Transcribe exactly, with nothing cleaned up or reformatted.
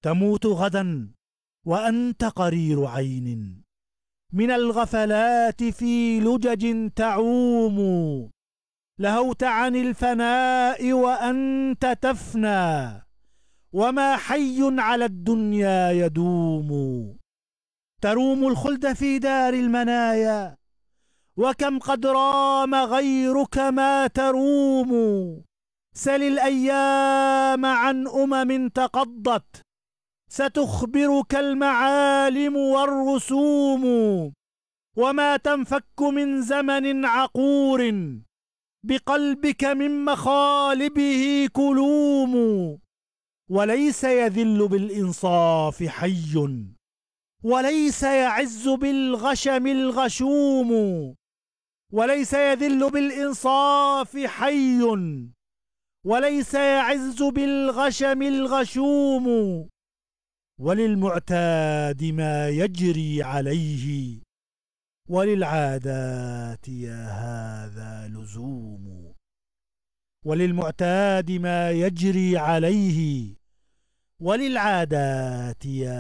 تموت غدا وأنت قرير عين، من الغفلات في لجج تعوم. لهوت عن الفناء وأنت تفنى، وما حي على الدنيا يدوم. تروم الخلد في دار المنايا، وكم قد رام غيرك ما تروم. سل الأيام عن أمم تقضت، ستخبرك المعالم والرسوم. وما تنفك من زمن عقور، بقلبك من مخالبه كلوم. وليس يذل بالإنصاف حي، وليس يعز بالغشم الغشوم. وليس يذل بالإنصاف حي، وليس يعز بالغشم الغشوم. وللمعتاد ما يجري عليه، وللعادات يا هذا لزوم. وللمعتاد ما يجري عليه، وللعادات يا